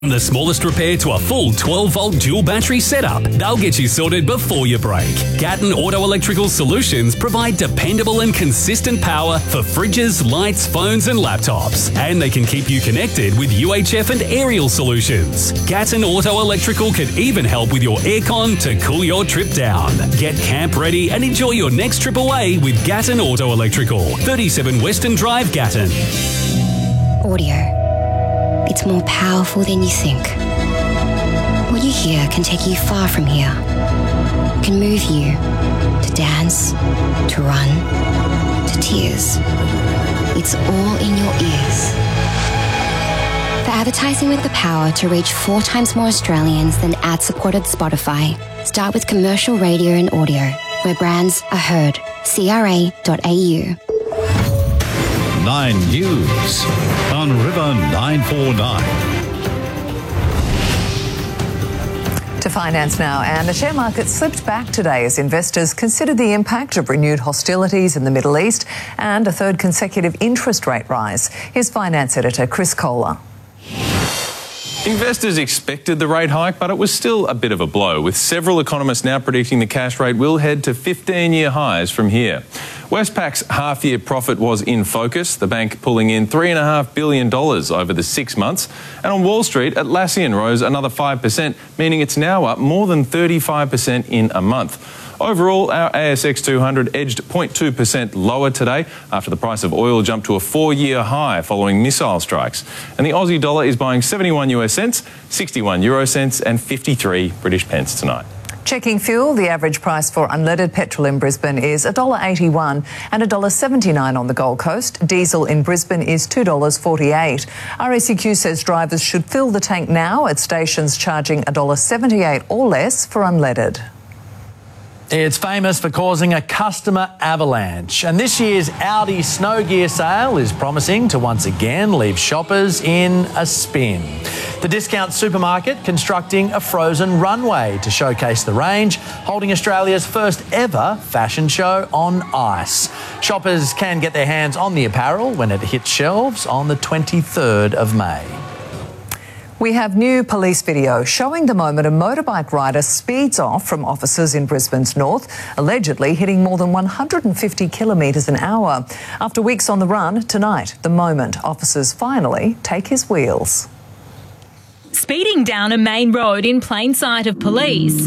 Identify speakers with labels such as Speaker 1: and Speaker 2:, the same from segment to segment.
Speaker 1: From the smallest repair to a full 12-volt dual battery setup, they'll get you sorted before you break. Gatton Auto Electrical Solutions provide dependable and consistent power for fridges, lights, phones and laptops. And they can keep you connected with UHF and aerial solutions. Gatton Auto Electrical can even help with your aircon to cool your trip down. Get camp ready and enjoy your next trip away with Gatton Auto Electrical. 37 Western Drive, Gatton.
Speaker 2: Audio. It's more powerful than you think. What you hear can take you far from here. It can move you to dance, to run, to tears. It's all in your ears. For advertising with the power to reach 4 times more Australians than ad-supported Spotify, start with commercial radio and audio, where brands are heard. CRA.au.
Speaker 3: 9 News on River 949.
Speaker 4: To finance now, and the share market slipped back today as investors considered the impact of renewed hostilities in the Middle East and a third consecutive interest rate rise. Here's finance editor Chris Kohler.
Speaker 5: Investors expected the rate hike, but it was still a bit of a blow, with several economists now predicting the cash rate will head to 15-year highs from here. Westpac's half-year profit was in focus, the bank pulling in $3.5 billion over the 6 months. And on Wall Street, Atlassian rose another 5%, meaning it's now up more than 35% in a month. Overall, our ASX 200 edged 0.2% lower today after the price of oil jumped to a 4-year high following missile strikes. And the Aussie dollar is buying 71 US cents, 61 euro cents and 53 British pence tonight.
Speaker 4: Checking fuel, the average price for unleaded petrol in Brisbane is $1.81 and $1.79 on the Gold Coast. Diesel in Brisbane is $2.48. RACQ says drivers should fill the tank now at stations charging $1.78 or less for unleaded.
Speaker 6: It's famous for causing a customer avalanche, and this year's Audi Snow Gear sale is promising to once again leave shoppers in a spin. The discount supermarket constructing a frozen runway to showcase the range, holding Australia's first ever fashion show on ice. Shoppers can get their hands on the apparel when it hits shelves on the 23rd of May.
Speaker 4: We have new police video showing the moment a motorbike rider speeds off from officers in Brisbane's north, allegedly hitting more than 150 kilometres an hour. After weeks on the run, tonight, the moment officers finally take his wheels.
Speaker 7: Speeding down a main road in plain sight of police.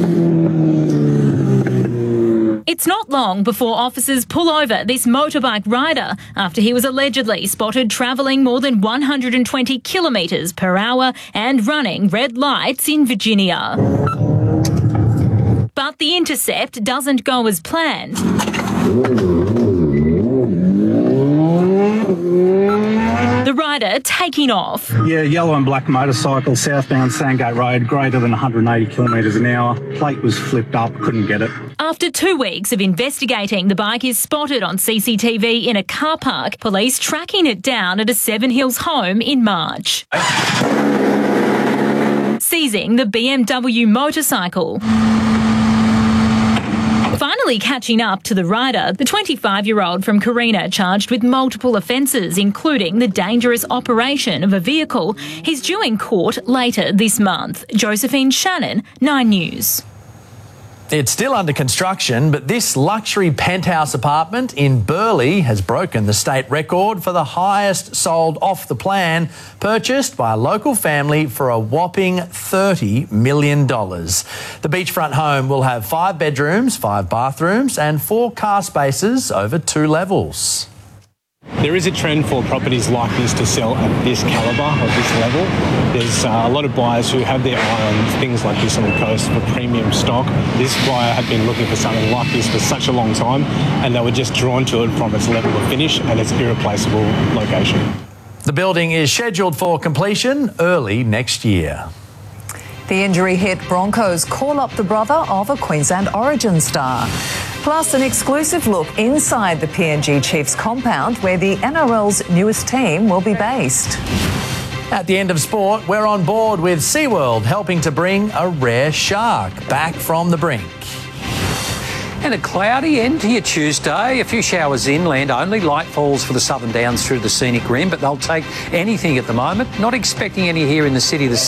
Speaker 7: It's not long before officers pull over this motorbike rider after he was allegedly spotted travelling more than 120 kilometres per hour and running red lights in Virginia. But the intercept doesn't go as planned. The rider taking off.
Speaker 8: Yeah, yellow and black motorcycle, southbound Sandgate Road, greater than 180 kilometres an hour. Plate was flipped up, couldn't get it.
Speaker 7: After 2 weeks of investigating, the bike is spotted on CCTV in a car park, police tracking it down at a Seven Hills home in March. Seizing the BMW motorcycle. Finally catching up to the rider, the 25-year-old from Carina charged with multiple offences, including the dangerous operation of a vehicle. He's due in court later this month. Josephine Shannon, 9 News.
Speaker 6: It's still under construction, but this luxury penthouse apartment in Burleigh has broken the state record for the highest sold off the plan, purchased by a local family for a whopping $30 million. The beachfront home will have 5 bedrooms, 5 bathrooms and 4 car spaces over 2 levels.
Speaker 9: There is a trend for properties like this to sell at this calibre, or this level. There's a lot of buyers who have their eye on things like this on the coast for premium stock. This buyer had been looking for something like this for such a long time, and they were just drawn to it from its level of finish and its irreplaceable location.
Speaker 6: The building is scheduled for completion early next year.
Speaker 4: The injury hit Broncos call up the brother of a Queensland Origin star. Plus, an exclusive look inside the PNG Chiefs compound where the NRL's newest team will be based.
Speaker 6: At the end of sport, we're on board with SeaWorld helping to bring a rare shark back from the brink.
Speaker 10: And a cloudy end to your Tuesday. A few showers inland only. Light falls for the southern downs through the scenic rim, but they'll take anything at the moment. Not expecting any here in the city this